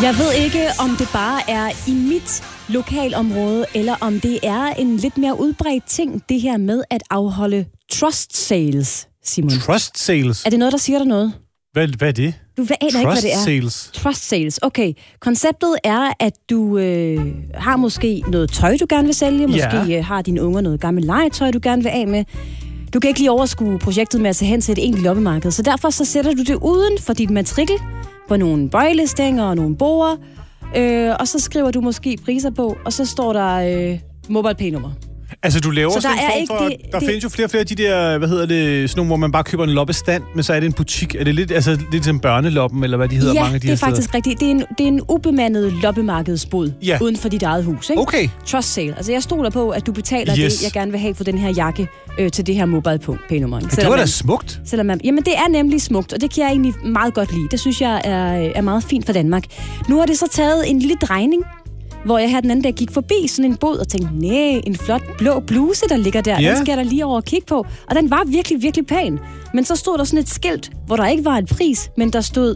Jeg ved ikke, om det bare er i mit lokalområde, eller om det er en lidt mere udbredt ting, det her med at afholde trust sales, Simon. Trust sales? Er det noget, der siger dig noget? Hvad er det? Du aner ikke, hvad det er. Trust sales? Trust sales, okay. Konceptet er, at du har måske noget tøj, du gerne vil sælge. Måske har dine unger noget gammelt legetøj, du gerne vil af med. Du kan ikke lige overskue projektet med at tage hen til et egentligt loppemarked, så derfor så sætter du det uden for dit matrikel på nogle bøjlestænger og nogle borer, og så skriver du måske priser på, og så står der MobilePay-nummer. Altså, du laver sådan en form for... Der findes jo flere og flere af de der, sådan nogle, hvor man bare køber en loppestand, men så er det en butik. Er det lidt som børneloppen, eller hvad de hedder, mange af de her steder? Ja, det er faktisk rigtigt. Det er en ubemandet loppemarkedsbod uden for dit eget hus, ikke? Okay. Trust sale. Altså, jeg stoler på, at du betaler det, jeg gerne vil have for den her jakke til det her MobilePay-nummer. Det var da smukt. Jamen, det er nemlig smukt, og det kan jeg egentlig meget godt lide. Det synes jeg er meget fint for Danmark. Nu har det så taget en lille drejning, hvor jeg her den anden dag gik forbi sådan en bod og tænkte, en flot blå bluse, der ligger der. Den skal jeg da lige over og kigge på. Og den var virkelig, virkelig pæn. Men så stod der sådan et skilt, hvor der ikke var et pris, men der stod,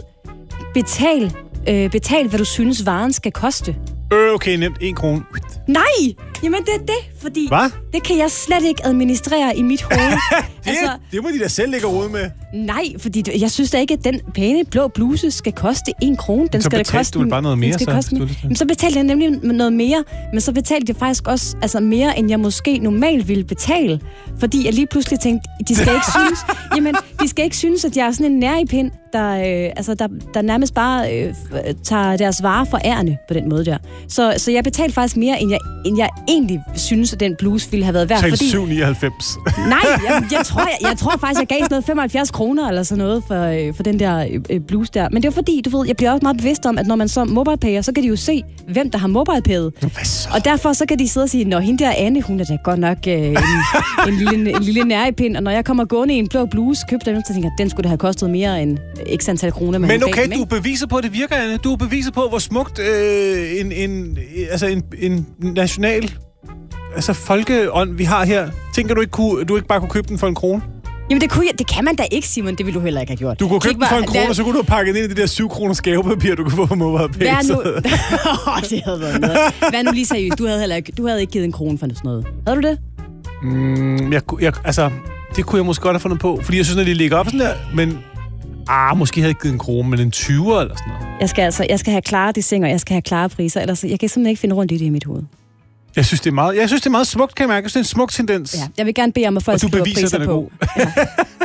betal hvad du synes, varen skal koste. Okay, nemt. 1 krone. Nej! Jamen, det er det, fordi Hva? det kan jeg slet ikke administrere i mit hoved. Det må de da selv lægge råd med. Nej, fordi jeg synes da ikke, at den pæne blå bluse skal koste 1 krone. Den så skal koste du bare noget mere, så betalte jeg nemlig noget mere, men så betalte jeg faktisk også mere, end jeg måske normalt ville betale. Fordi jeg lige pludselig tænkte, de skal ikke synes, at jeg er sådan en nærpind, der nærmest bare tager deres varer for ærende på den måde der. Så jeg betalte faktisk mere, end jeg egentlig synes, at den bluse ville have været værd. Fordi 7,99. Nej, jeg tror faktisk, jeg gav sådan noget 75 kroner eller sådan noget for den der bluse der. Men det var fordi, du ved, jeg bliver også meget bevidst om, at når man så MobilePayer, så kan de jo se, hvem der har MobilePayet. Og derfor så kan de sidde og sige, når hende der Anne, hun er da godt nok en lille nærpind, og når jeg kommer gående i en blå bluse, købte den, så tænker jeg, den skulle da have kostet mere end x antal kroner. Men okay, du beviser på, at det virker, Anne. Du beviser på, hvor smukt en national folkeånd vi har her. Tænker du ikke bare kunne købe den for 1 krone? Jamen det kan man da ikke, Simon. Det ville du heller ikke have gjort. Du kunne købe den for 1 krone, og så kunne du have pakket ind i det der 7 kroners gavepapir, du kunne få på MobilePay. Det havde været noget. Vær nu lige seriøst. Du havde ikke givet 1 krone for sådan noget. Havde du det? Det kunne jeg måske godt have fundet på. Fordi jeg synes, når de ligger op sådan der, men... måske havde jeg ikke givet 1 krone, men en 20'er eller sådan noget. Jeg skal have klare desinger, jeg skal have klare priser, ellers jeg kan simpelthen ikke finde rundt i det i mit hoved. Jeg synes, det er meget smukt, kan jeg mærke. Jeg synes, det er en smuk tendens. Ja, jeg vil gerne bede om, at folk skriver priser på. Og du beviser, den er god. Ja.